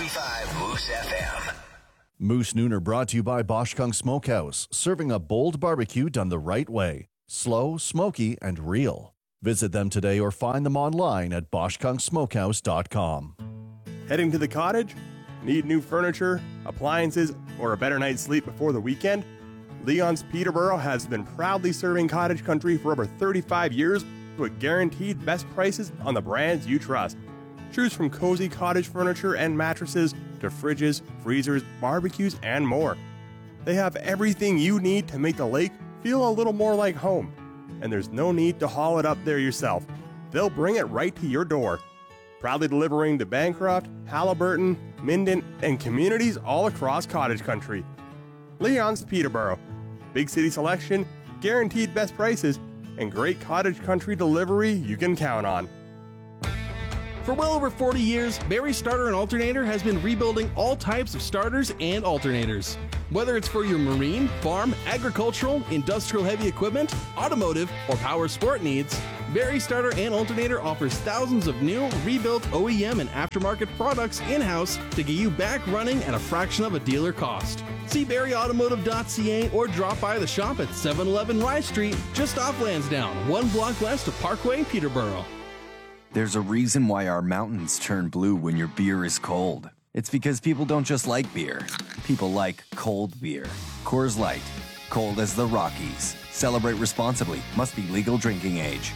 93.5 Moose FM. Moose Nooner brought to you by Boschkung Smokehouse, serving a bold barbecue done the right way. Slow, smoky, and real. Visit them today or find them online at boschkungsmokehouse.com. Heading to the cottage? Need new furniture, appliances, or a better night's sleep before the weekend? Leon's Peterborough has been proudly serving cottage country for over 35 years with guaranteed best prices on the brands you trust. Choose from cozy cottage furniture and mattresses to fridges, freezers, barbecues, and more. They have everything you need to make the lake feel a little more like home. And there's no need to haul it up there yourself. They'll bring it right to your door. Proudly delivering to Bancroft, Haliburton, Minden, and communities all across cottage country. Leon's Peterborough. Big city selection, guaranteed best prices, and great cottage country delivery you can count on. For well over 40 years, Barry Starter and Alternator has been rebuilding all types of starters and alternators. Whether it's for your marine, farm, agricultural, industrial heavy equipment, automotive, or power sport needs, Barry Starter and Alternator offers thousands of new, rebuilt OEM and aftermarket products in-house to get you back running at a fraction of a dealer cost. See barryautomotive.ca or drop by the shop at 711 Rye Street, just off Lansdowne, 1 block west of Parkway, Peterborough. There's a reason why our mountains turn blue when your beer is cold. It's because people don't just like beer. People like cold beer. Coors Light. Cold as the Rockies. Celebrate responsibly. Must be legal drinking age.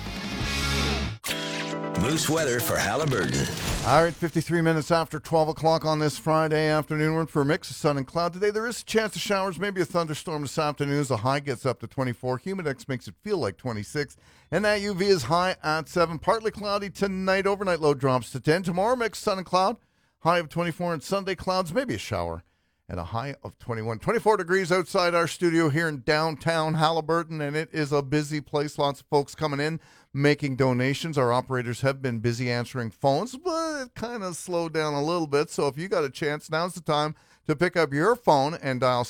Moose weather for Haliburton. All right, 53 minutes after 12 o'clock on this Friday afternoon. We're in for a mix of sun and cloud today. There is a chance of showers, maybe a thunderstorm this afternoon. The high gets up to 24. Humidex makes it feel like 26. And that UV is high at 7. Partly cloudy tonight. Overnight low drops to 10. Tomorrow, mixed sun and cloud. High of 24. And Sunday, clouds, maybe a shower. And a high of 21. 24 degrees outside our studio here in downtown Haliburton. And it is a busy place. Lots of folks coming in, making donations. Our operators have been busy answering phones, but it kind of slowed down a little bit. So if you got a chance, now's the time to pick up your phone and dial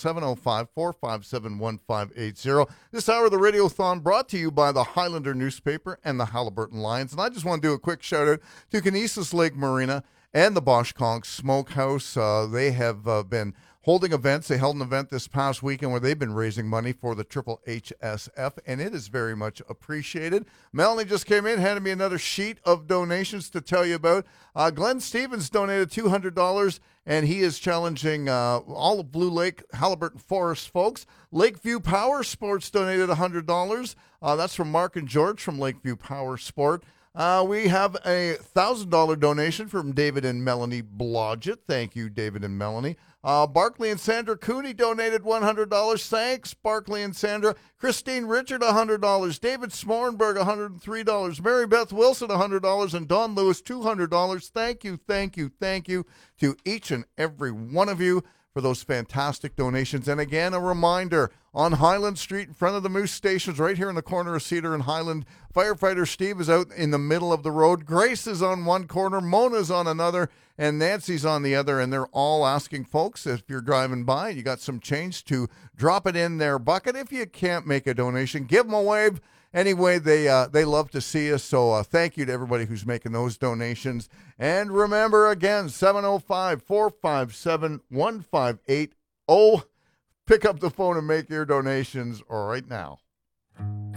705-457-1580. This hour of the Radiothon brought to you by the Highlander newspaper and the Haliburton Lions. And I just want to do a quick shout out to Kinesis Lake Marina and the Boschkong Smokehouse. They have been holding events. They held an event this past weekend where they've been raising money for the Triple HSF, and it is very much appreciated. Melanie just came in, handed me another sheet of donations to tell you about. Glenn Stevens donated $200, and he is challenging all of Blue Lake, Haliburton Forest folks. Lakeview Power Sports donated $100. That's from Mark and George from Lakeview Power Sport. We have a $1,000 donation from David and Melanie Blodgett. Thank you, David and Melanie. Barkley and Sandra Cooney donated $100. Thanks, Barkley and Sandra. Christine Richard, $100. David Smorenberg, $103. Mary Beth Wilson, $100. And Don Lewis, $200. Thank you, thank you, thank you to each and every one of you for those fantastic donations. And again, a reminder, on Highland Street in front of the Moose Stations, right here in the corner of Cedar and Highland, firefighter Steve is out in the middle of the road. Grace is on one corner, Mona's on another, and Nancy's on the other, and they're all asking folks, if you're driving by and you got some change, to drop it in their bucket. If you can't make a donation, give them a wave. Anyway, they love to see us, so thank you to everybody who's making those donations. And remember, again, 705-457-1580. Pick up the phone and make your donations right now.